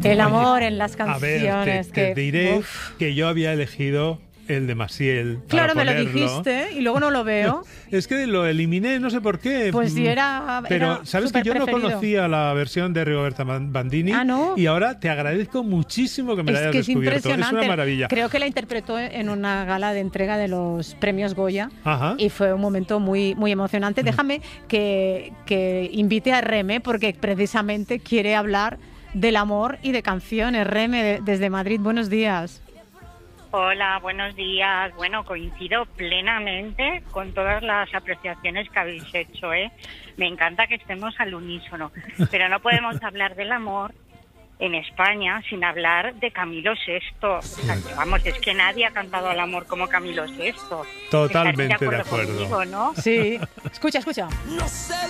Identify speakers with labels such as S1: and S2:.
S1: El amor en las
S2: A ver,
S1: canciones.
S2: te diré que yo había elegido el de Maciel.
S1: Claro, me lo
S2: ponerlo.
S1: dijiste y luego no lo veo.
S2: Es que lo eliminé, no sé por qué.
S1: Pues sí, era
S2: Pero sabes que yo no
S1: superpreferido.
S2: conocía la versión de Rigoberta Bandini.
S1: Ah, ¿no?
S2: Y ahora te agradezco muchísimo que me la
S1: Es
S2: hayas
S1: que es
S2: descubierto.
S1: impresionante.
S2: Es una maravilla.
S1: Creo que la interpretó en una gala de entrega de los premios Goya.
S2: Ajá.
S1: Y fue un momento muy, muy emocionante. Déjame que invite a Reme, porque precisamente quiere hablar del amor y de canciones. Reme, desde Madrid, buenos días.
S3: Hola, buenos días. Bueno, coincido plenamente con todas las apreciaciones que habéis hecho, ¿eh? Me encanta que estemos al unísono, pero no podemos hablar del amor en España sin hablar de Camilo VI. O sea, que, vamos, es que nadie ha cantado al amor como Camilo VI.
S2: Totalmente
S3: Estaréis
S2: de acuerdo.
S3: conmigo, ¿no?
S1: Sí. Escucha.
S4: No sé